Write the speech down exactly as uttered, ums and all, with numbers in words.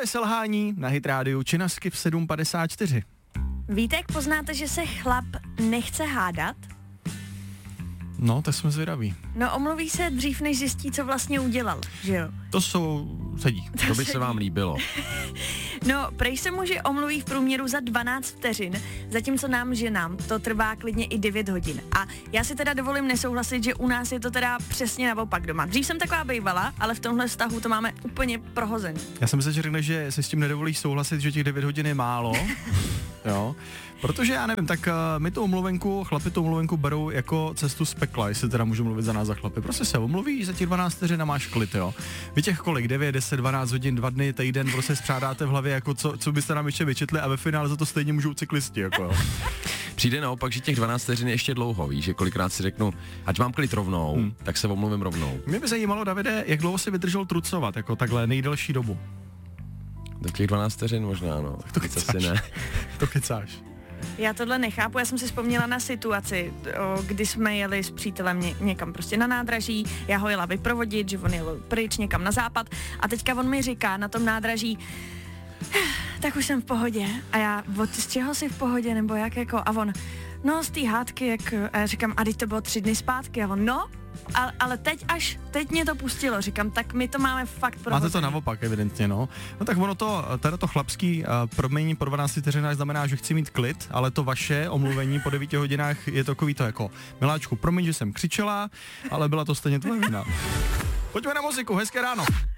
Tvoje selhání na Hit rádiu Činasky v sedm padesát čtyři. Víte, jak poznáte, že se chlap nechce hádat? No, to jsme zvědaví. No, omluví se dřív, než zjistí, co vlastně udělal, že jo? To jsou... sedí. To, to by se vám líbilo. No, prej se muži omluví v průměru za dvanáct vteřin, zatímco nám, ženám, to trvá klidně i devět hodin. A já si teda dovolím nesouhlasit, že u nás je to teda přesně naopak doma. Dřív jsem taková bejvala, ale v tomhle vztahu to máme úplně prohozený. Já jsem myslel, že řekne, že si s tím nedovolíš souhlasit, že těch devět hodin je málo. Jo, protože já nevím, tak uh, my tu omluvenku, chlapi tu omluvenku berou jako cestu z pekla, jestli teda můžu mluvit za nás za chlapy. Prostě se omluvíš, za těch dvanáct vteřin a máš klid, jo. Vy těch kolik, devět, deset, dvanáct hodin, dva dny, týden, prostě spřádáte v hlavě, jako co, co byste nám ještě vyčetli a ve finále za to stejně můžou cyklisti, jako jo. Přijde naopak, že těch dvanáct vteřin je ještě dlouho, víš, že kolikrát si řeknu, ať mám klid rovnou, hmm. tak se omluvím rovnou. Mě by zajímalo, Davide, jak dlouho si vydržel trucovat, jako takhle nejdelší dobu. Do těch dvanáct vteřin možná, no. To kecáš. Ne. To kecáš. Já tohle nechápu, já jsem si vzpomněla na situaci, o, kdy jsme jeli s přítelem ně, někam prostě na nádraží, já ho jela vyprovodit, že on jel pryč někam na západ a teďka on mi říká na tom nádraží, tak už jsem v pohodě. A já, od z čeho jsi v pohodě, nebo jak jako, a on, no z té hádky, jak, a já říkám, a teď to bylo tři dny zpátky, a on, no, ale, ale teď až, teď mě to pustilo, říkám, tak my to máme fakt prohozený. Máte to naopak, evidentně, no. No tak ono to, teda to chlapský uh, promění po dvanácti vteřinách znamená, že chci mít klid, ale to vaše omluvení po devíti hodinách je takový to jako, miláčku, promiň, že jsem křičela, ale byla to stejně tvoje vina. Pojďme na muziku, hezké ráno.